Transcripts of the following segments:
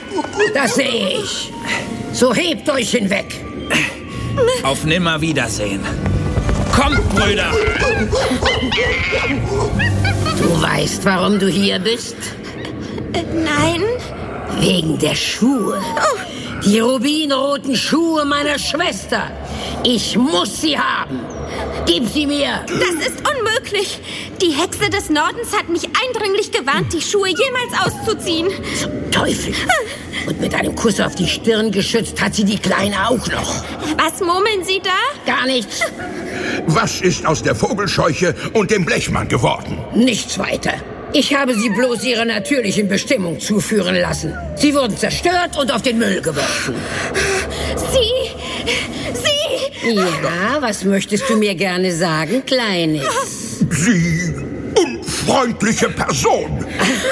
Das sehe ich. So hebt euch hinweg. Auf Nimmerwiedersehen. Kommt, Brüder! Du weißt, warum du hier bist? Nein. Wegen der Schuhe. Die rubinroten Schuhe meiner Schwester. Ich muss sie haben. Gib sie mir. Das ist unmöglich. Die Hexe des Nordens hat mich eindringlich gewarnt, die Schuhe jemals auszuziehen. Zum Teufel. Und mit einem Kuss auf die Stirn geschützt hat sie die Kleine auch noch. Was murmeln Sie da? Gar nichts. Was ist aus der Vogelscheuche und dem Blechmann geworden? Nichts weiter. Ich habe sie bloß ihrer natürlichen Bestimmung zuführen lassen. Sie wurden zerstört und auf den Müll geworfen. Sie! Ja, was möchtest du mir gerne sagen, Kleines? Sie, unfreundliche Person!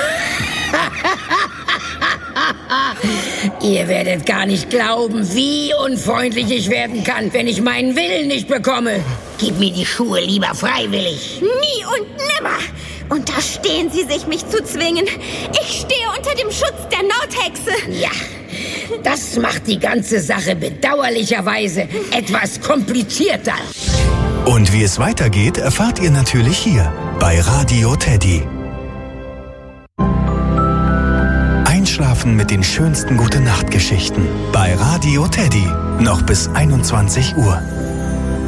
Ihr werdet gar nicht glauben, wie unfreundlich ich werden kann, wenn ich meinen Willen nicht bekomme. Gib mir die Schuhe lieber freiwillig. Nie und nimmer! Unterstehen Sie sich, mich zu zwingen. Ich stehe unter dem Schutz der Nordhexe. Ja, das macht die ganze Sache bedauerlicherweise etwas komplizierter. Und wie es weitergeht, erfahrt ihr natürlich hier bei Radio Teddy. Einschlafen mit den schönsten Gute-Nacht-Geschichten bei Radio Teddy. Noch bis 21 Uhr.